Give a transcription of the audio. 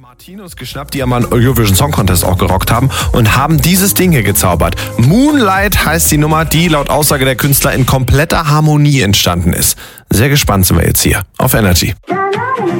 Martinus geschnappt, die am Eurovision Song Contest auch gerockt haben und haben dieses Ding hier gezaubert. Moonlight heißt die Nummer, die laut Aussage der Künstler in kompletter Harmonie entstanden ist. Sehr gespannt sind wir jetzt hier auf Energy.